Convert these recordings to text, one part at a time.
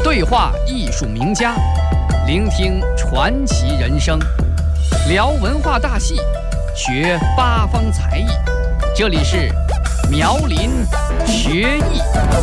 对话艺术名家，聆听传奇人生，聊文化大戏，学八方才艺。这里是苗林学艺。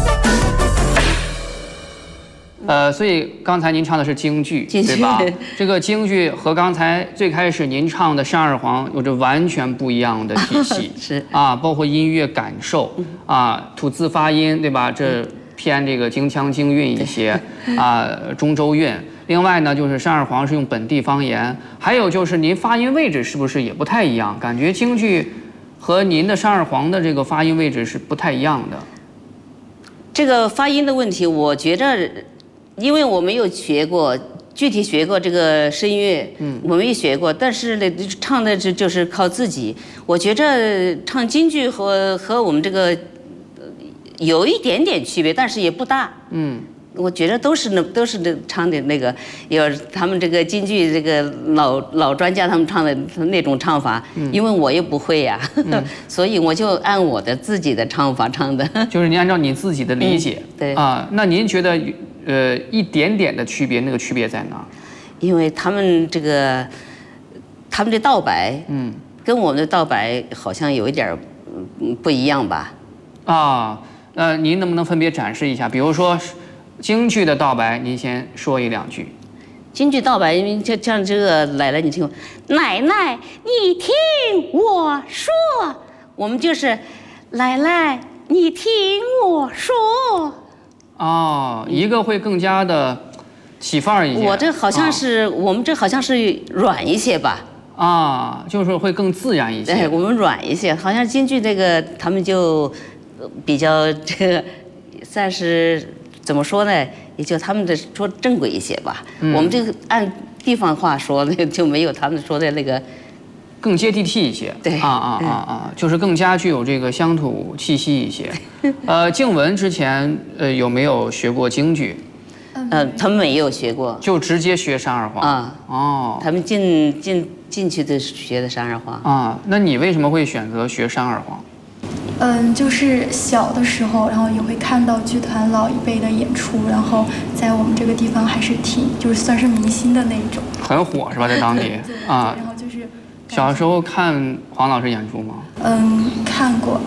所以刚才您唱的是京剧，对吧？这个京剧和刚才最开始您唱的《山二黄》有着完全不一样的体系， 是啊，包括音乐感受啊，吐字发音，对吧？这偏这个京腔京韵一些啊，中州韵。另外呢，就是《山二黄》是用本地方言，还有就是您发音位置是不是也不太一样？感觉京剧和您的《山二黄》的这个发音位置是不太一样的。 这个发音的问题，我觉着。因为我没有学过，具体学过这个声乐，我没学过，但是呢，唱的就是靠自己。我觉着唱京剧和我们这个有一点点区别，但是也不大。我觉得都是唱的那个，有他们这个京剧这个老专家他们唱的那种唱法，因为我也不会呀，所以我就按我的自己的唱法唱的。 就是您按照你自己的理解， 对啊，那您觉得一点点的区别，那个区别在哪儿？ 因为他们的道白，跟我们的道白好像有一点不一样吧？ 啊，您能不能分别展示一下？比如说京剧的道白，您先说一两句。 京剧道白，就像这个奶奶，你听，奶奶你听我说，我们就是奶奶你听我说。 哦，一个会更加的起范儿一些。 我这好像是，我们这好像是软一些吧？ 啊，就是会更自然一些。 对，我们软一些，好像京剧这个他们就比较这个算是怎么说呢？也就他们的说正规一些吧。我们这个按地方话说，那就没有他们说的那个。 更接地气一些， 对就是更加具有这个乡土气息一些。静雯之前有没有学过京剧？ 他们没有学过， 就直接学山二黄啊。 哦， 他们进去的学的山二黄啊。那你为什么会选择学山二黄？ 就是小的时候，然后也会看到剧团老一辈的演出，然后在我们这个地方还是就是算是明星的那种， 很火是吧？在当地啊。然后就是。 小时候看黄老师演出吗？ 看过。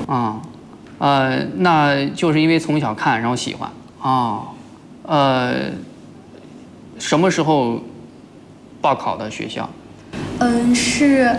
那就是因为从小看，然后喜欢什么时候报考的学校？ 是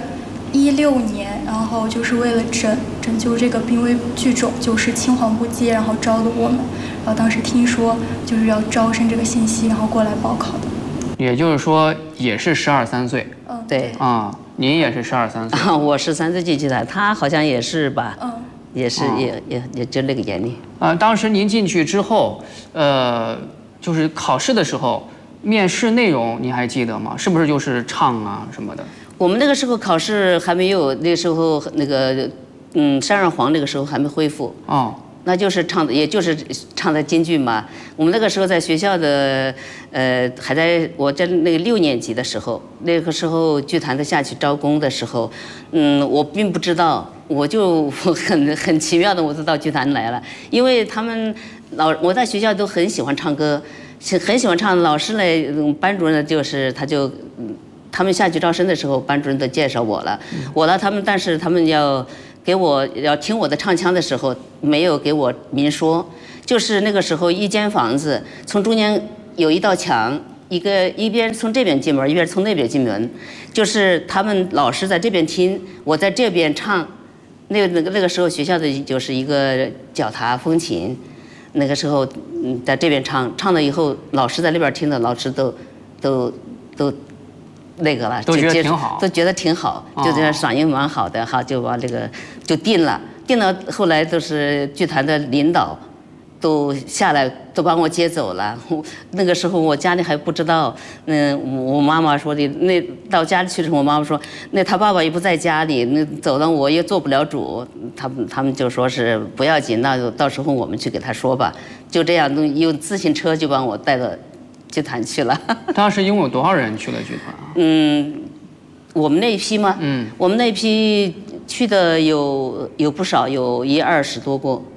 16年，然后就是为了拯救这个濒危剧种，就是青黄不接，然后招的我们。然后当时听说就是要招生这个信息，然后过来报考的。 也就是说，也是12、13岁。 对。 您也是12、13岁。 我13岁进去的，他好像也是吧？也是也就那个年龄。 当时您进去之后，就是考试的时候，面试内容您还记得吗？是不是就是唱啊什么的？ 我们那个时候考试还没有，那时候那个山二黄那个时候还没恢复。那就是唱的，也就是唱的京剧嘛。我们那个时候在学校的，还在我在那个6年级的时候，那个时候剧团的下去招工的时候，我并不知道，我就很奇妙的我就到剧团来了，因为他们我在学校都很喜欢唱歌，很喜欢唱。老师呢，班主任就是他们下去招生的时候，班主任都介绍我了，但是他们要听我的唱腔的时候，没有给我明说，就是那个时候一间房子，从中间有一道墙，一边从这边进门，一边从那边进门，就是他们老师在这边听，我在这边唱。那个时候学校的就是一个脚踏风琴，那个时候在这边唱了以后，老师在那边听的，老师都那个了， 都觉得挺好， 都觉得挺好，就这嗓音蛮好的哈，就把这个就定了。后来都是剧团的领导都下来都把我接走了。那个时候我家里还不知道，我妈妈说的，那到家里去的时候，我妈妈说，那他爸爸也不在家里，那走了我也做不了主，他们就说是不要紧，那就到时候我们去给他说吧。就这样用自行车就把我带到剧团去了。 当时一共有多少人去了剧团啊？ 我们那一批吗？我们那一批去的有不少，有20多个。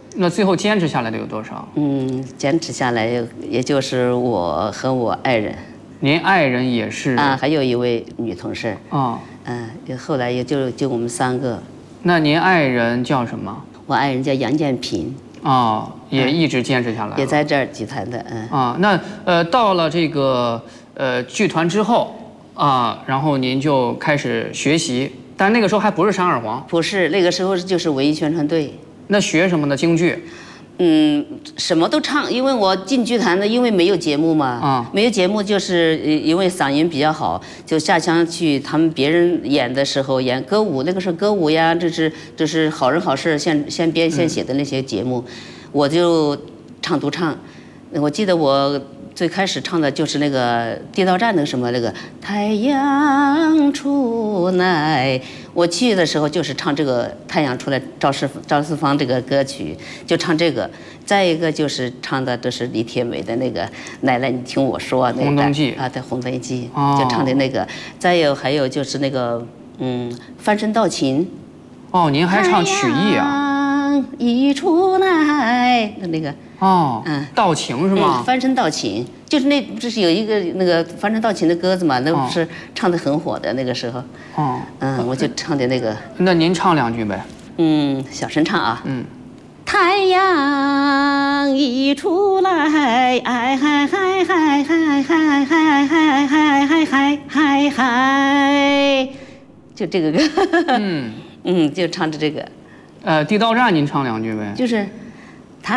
那最后坚持下来的有多少？ 坚持下来也就是我和我爱人。 您爱人也是？ 还有一位女同事。后来也就我们3个。 那您爱人叫什么？ 我爱人叫杨建平。 也一直坚持下来。 也在这儿剧团的。 那到了这个剧团之后然后您就开始学习，但那个时候还不是山二黄。 不是，那个时候就是文艺宣传队。 那学什么呢？京剧？ 什么都唱，因为我进剧团的，因为没有节目嘛，没有节目，就是因为嗓音比较好，就下乡去他们别人演的时候演歌舞，那个时候歌舞呀，这是好人好事现编现写的那些节目，我就唱独唱。我记得我最开始唱的就是那个地道战那个什么那个太阳出来，我去的时候就是唱这个太阳出来，赵四方这个歌曲就唱这个。再一个就是唱的都是李铁美的那个奶奶你听我说那个红灯记对，红灯记就唱的那个。再还有就是那个翻身道琴。 您还唱曲艺啊？ 一出来那个道情是吗？ 翻身道琴就是这是有一个那个翻身道琴的歌子嘛，那不是唱的很火的那个时候。我就唱的那个。 那您唱2句呗。 小声唱啊。太阳一出来，哎嗨嗨嗨嗨嗨嗨嗨嗨嗨嗨嗨，就这个歌。就唱着这个。 地道战您唱2句呗。 就是